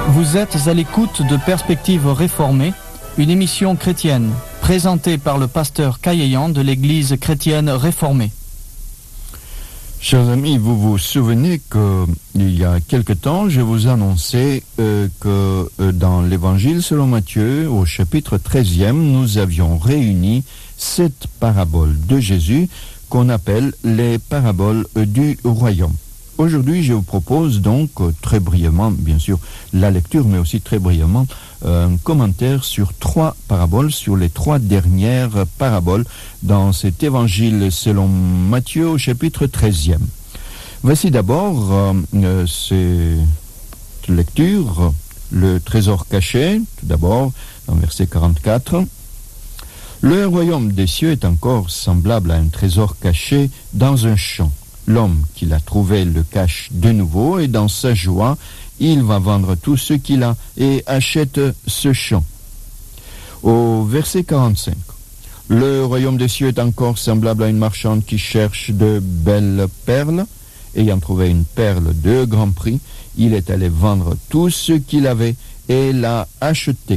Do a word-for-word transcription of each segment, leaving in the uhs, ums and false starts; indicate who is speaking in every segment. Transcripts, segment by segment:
Speaker 1: Vous êtes à l'écoute de Perspectives réformées, une émission chrétienne présentée par le pasteur Kayeyan de l'Église chrétienne réformée.
Speaker 2: Chers amis, vous vous souvenez qu'il y a quelque temps, je vous annonçais euh, que euh, dans l'Évangile selon Matthieu, au chapitre treizième, nous avions réuni sept paraboles de Jésus qu'on appelle les paraboles du royaume. Aujourd'hui, je vous propose donc très brièvement, bien sûr, la lecture, mais aussi très brièvement, un commentaire sur trois paraboles, sur les trois dernières paraboles dans cet évangile selon Matthieu au chapitre treizième. Voici d'abord euh, cette lecture, le trésor caché, tout d'abord, dans verset quarante-quatre. Le royaume des cieux est encore semblable à un trésor caché dans un champ. L'homme qui l'a trouvé le cache de nouveau et dans sa joie, il va vendre tout ce qu'il a et achète ce champ. Au verset quarante-cinq, le royaume des cieux est encore semblable à une marchande qui cherche de belles perles. Ayant trouvé une perle de grand prix, il est allé vendre tout ce qu'il avait et l'a acheté.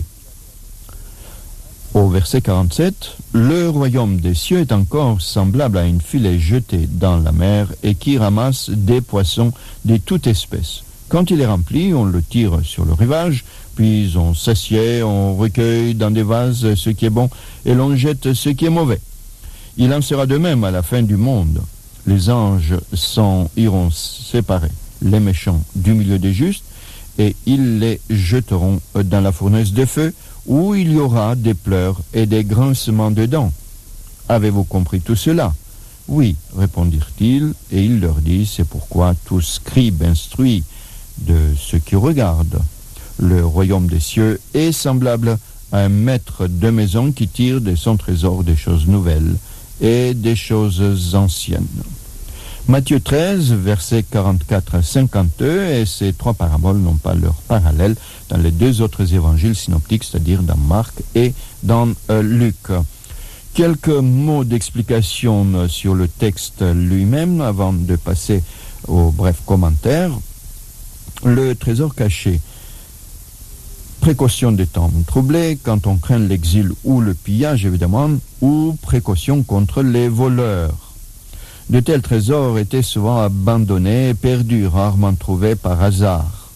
Speaker 2: Au verset quarante-sept, le royaume des cieux est encore semblable à une filée jetée dans la mer et qui ramasse des poissons de toute espèce. Quand il est rempli, on le tire sur le rivage, puis on s'assied, on recueille dans des vases ce qui est bon et l'on jette ce qui est mauvais. Il en sera de même à la fin du monde. Les anges s'en iront séparer les méchants du milieu des justes et ils les jeteront dans la fournaise de feu, où il y aura des pleurs et des grincements de dents. Avez-vous compris tout cela? Oui, répondirent-ils, et il leur dit, c'est pourquoi tout scribe instruit de ceux qui regardent. Le royaume des cieux est semblable à un maître de maison qui tire de son trésor des choses nouvelles et des choses anciennes. Matthieu treize, versets quarante-quatre à cinquante-deux, et ces trois paraboles n'ont pas leur parallèle dans les deux autres évangiles synoptiques, c'est-à-dire dans Marc et dans euh, Luc. Quelques mots d'explication sur le texte lui-même avant de passer au bref commentaire. Le trésor caché. Précaution des temps troublés quand on craint l'exil ou le pillage, évidemment, ou précaution contre les voleurs. De tels trésors étaient souvent abandonnés et perdus, rarement trouvés par hasard.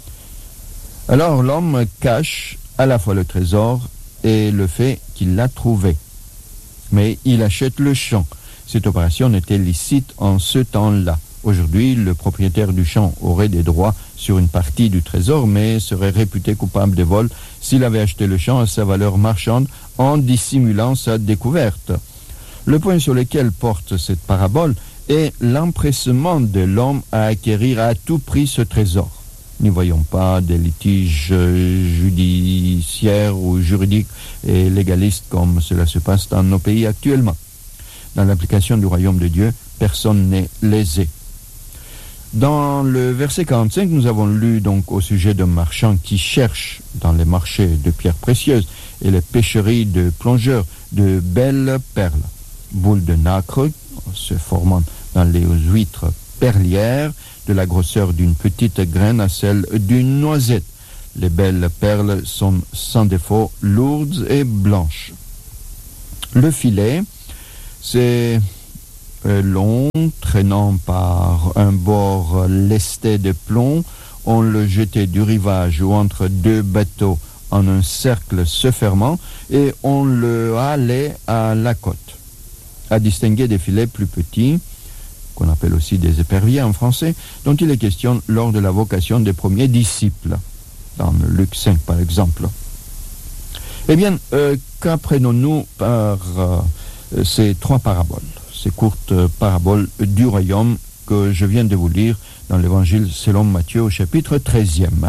Speaker 2: Alors l'homme cache à la fois le trésor et le fait qu'il l'a trouvé. Mais il achète le champ. Cette opération était licite en ce temps-là. Aujourd'hui, le propriétaire du champ aurait des droits sur une partie du trésor, mais serait réputé coupable de vol s'il avait acheté le champ à sa valeur marchande en dissimulant sa découverte. Le point sur lequel porte cette parabole est l'empressement de l'homme à acquérir à tout prix ce trésor. N'y voyons pas des litiges judiciaires ou juridiques et légalistes comme cela se passe dans nos pays actuellement. Dans l'application du royaume de Dieu, personne n'est lésé. Dans le verset quarante-cinq, nous avons lu donc au sujet d'un marchand qui cherche dans les marchés de pierres précieuses et les pêcheries de plongeurs de belles perles. Boules de nacre se formant dans les huîtres perlières, de la grosseur d'une petite graine à celle d'une noisette. Les belles perles sont sans défaut lourdes et blanches. Le filet, c'est long, traînant par un bord lesté de plomb. On le jetait du rivage ou entre deux bateaux en un cercle se fermant et on le halait à la côte. À distinguer des filets plus petits, qu'on appelle aussi des éperviers en français, dont il est question lors de la vocation des premiers disciples, dans Luc cinq par exemple. Eh bien, euh, qu'apprenons-nous par euh, ces trois paraboles, ces courtes paraboles du royaume que je viens de vous lire dans l'évangile selon Matthieu au chapitre treizième.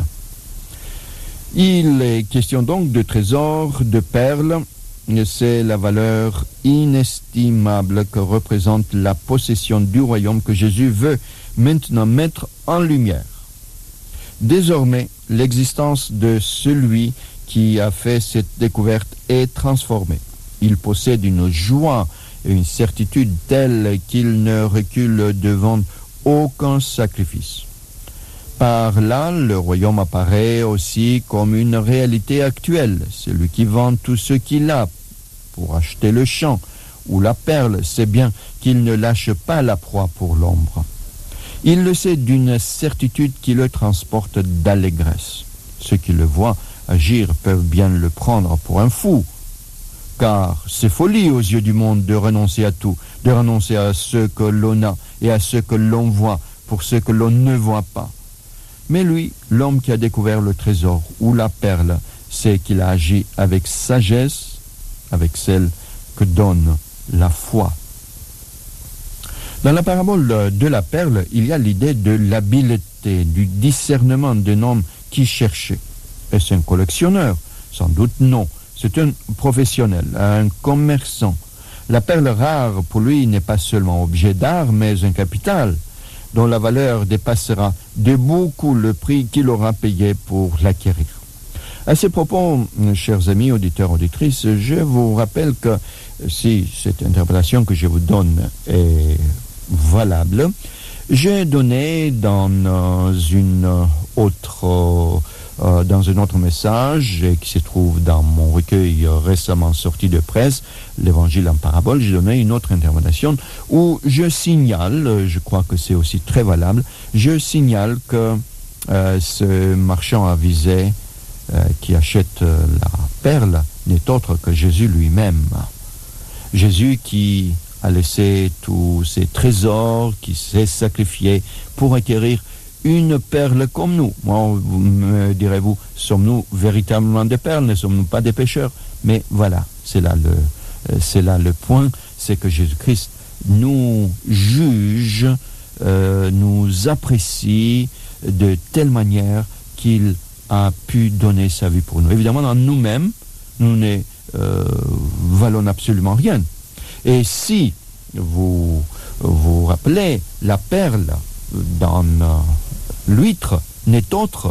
Speaker 2: Il est question donc de trésors, de perles. C'est la valeur inestimable que représente la possession du royaume que Jésus veut maintenant mettre en lumière. Désormais, l'existence de celui qui a fait cette découverte est transformée. Il possède une joie et une certitude telle qu'il ne recule devant aucun sacrifice. Par là, le royaume apparaît aussi comme une réalité actuelle. Celui qui vend tout ce qu'il a pour acheter le champ ou la perle sait bien qu'il ne lâche pas la proie pour l'ombre. Il le sait d'une certitude qui le transporte d'allégresse. Ceux qui le voient agir peuvent bien le prendre pour un fou, car c'est folie aux yeux du monde de renoncer à tout, de renoncer à ce que l'on a et à ce que l'on voit pour ce que l'on ne voit pas. Mais lui, l'homme qui a découvert le trésor ou la perle, sait qu'il a agi avec sagesse, avec celle que donne la foi. Dans la parabole de la perle, il y a l'idée de l'habileté, du discernement d'un homme qui cherchait. Est-ce un collectionneur? Sans doute non. C'est un professionnel, un commerçant. La perle rare, pour lui, n'est pas seulement objet d'art, mais un capital dont la valeur dépassera de beaucoup le prix qu'il aura payé pour l'acquérir. À ces propos, chers amis, auditeurs, auditrices, je vous rappelle que si cette interprétation que je vous donne est valable, j'ai donné dans une autre, euh, dans un autre message qui se trouve dans mon recueil récemment sorti de presse, l'Évangile en parabole, j'ai donné une autre interprétation où je signale, je crois que c'est aussi très valable, je signale que euh, ce marchand avisé euh, qui achète euh, la perle n'est autre que Jésus lui-même. Jésus qui a laissé tous ses trésors, qui s'est sacrifié pour acquérir une perle comme nous. Moi, vous me direz-vous, sommes-nous véritablement des perles, ne sommes-nous pas des pécheurs? Mais voilà, c'est là le, c'est là le point, c'est que Jésus-Christ nous juge, euh, nous apprécie de telle manière qu'il a pu donner sa vie pour nous. Évidemment, dans nous-mêmes, nous ne euh, valons absolument rien. Et si vous vous rappelez, la perle dans euh, l'huître n'est autre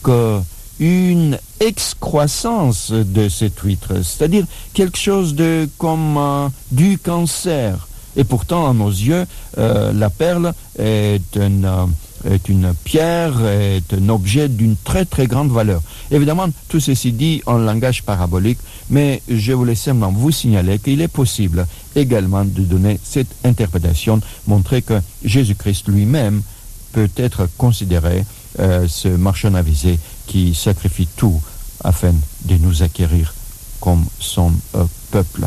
Speaker 2: qu'une excroissance de cette huître, c'est-à-dire quelque chose de comme euh, du cancer. Et pourtant, à nos yeux, euh, la perle est une, euh, est une pierre, est un objet d'une très très grande valeur. Évidemment, tout ceci dit en langage parabolique, mais je voulais simplement vous signaler qu'il est possible également de donner cette interprétation, montrer que Jésus-Christ lui-même peut être considéré euh, ce marchand avisé qui sacrifie tout afin de nous acquérir comme son euh, peuple.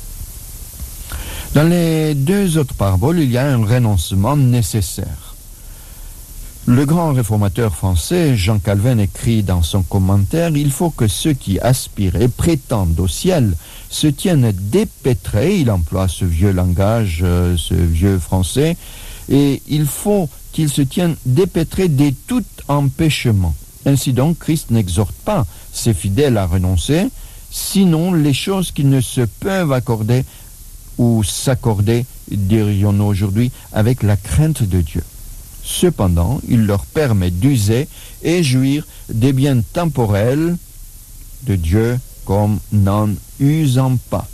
Speaker 2: Dans les deux autres paraboles, il y a un renoncement nécessaire. Le grand réformateur français, Jean Calvin, écrit dans son commentaire « Il faut que ceux qui aspirent et prétendent au ciel se tiennent dépêtrés », il emploie ce vieux langage, euh, ce vieux français, et il faut qu'ils se tiennent dépêtrés de tout empêchement. Ainsi donc, Christ n'exhorte pas ses fidèles à renoncer, sinon les choses qui ne se peuvent accorder ou s'accorder, dirions-nous aujourd'hui, avec la crainte de Dieu. Cependant, il leur permet d'user et jouir des biens temporels de Dieu comme n'en usant pas.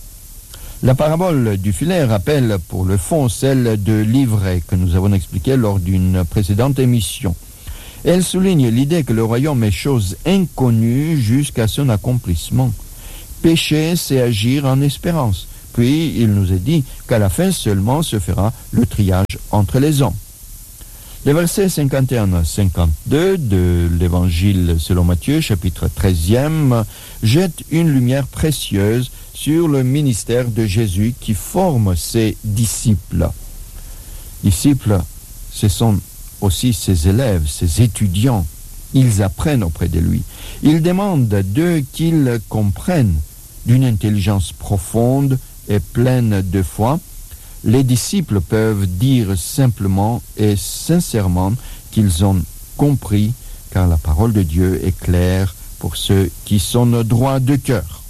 Speaker 2: La parabole du filet rappelle pour le fond celle de l'ivraie que nous avons expliquée lors d'une précédente émission. Elle souligne l'idée que le royaume est chose inconnue jusqu'à son accomplissement. Pécher, c'est agir en espérance. Puis, il nous est dit qu'à la fin seulement se fera le triage entre les hommes. Les versets cinquante et un à cinquante-deux de l'Évangile selon Matthieu, chapitre treizième, jettent une lumière précieuse sur le ministère de Jésus qui forme ses disciples. Disciples, ce sont aussi ses élèves, ses étudiants. Ils apprennent auprès de lui. Ils demandent d'eux qu'ils comprennent d'une intelligence profonde et pleine de foi. Les disciples peuvent dire simplement et sincèrement qu'ils ont compris, car la parole de Dieu est claire pour ceux qui sont droits de cœur.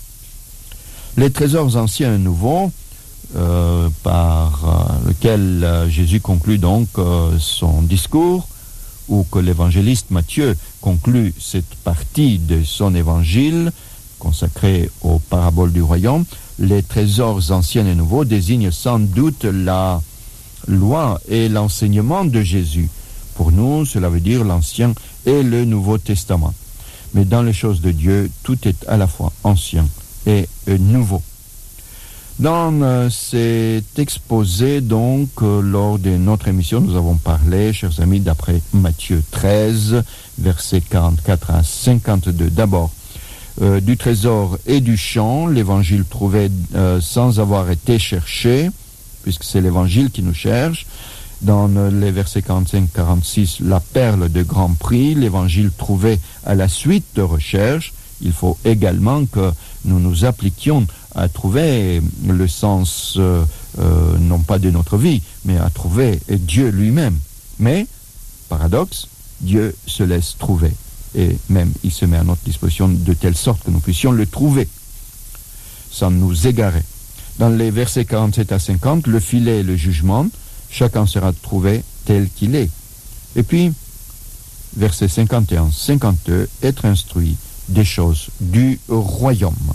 Speaker 2: Les trésors anciens et nouveaux, euh, par euh, lequel euh, Jésus conclut donc euh, son discours, ou que l'évangéliste Matthieu conclut cette partie de son évangile consacrée aux paraboles du royaume, les trésors anciens et nouveaux désignent sans doute la loi et l'enseignement de Jésus, Pour nous, cela veut dire l'Ancien et le Nouveau Testament. Mais dans les choses de Dieu, tout est à la fois ancien et euh, nouveau. Dans euh, cet exposé, donc, euh, lors de notre émission, nous avons parlé, chers amis, d'après Matthieu treize, versets quarante-quatre à cinquante-deux. D'abord, euh, du trésor et du champ, l'évangile trouvé euh, sans avoir été cherché, puisque c'est l'évangile qui nous cherche. Dans euh, les versets quarante-cinq à quarante-six, la perle de grand prix, l'évangile trouvé à la suite de recherche. Il faut également que nous nous appliquions à trouver le sens, euh, euh, non pas de notre vie, mais à trouver Dieu lui-même. Mais, paradoxe, Dieu se laisse trouver. Et même, il se met à notre disposition de telle sorte que nous puissions le trouver, sans nous égarer. Dans les versets quarante-sept à cinquante, le filet et le jugement, chacun sera trouvé tel qu'il est. Et puis, versets cinquante et un à cinquante-deux, être instruit des choses du royaume.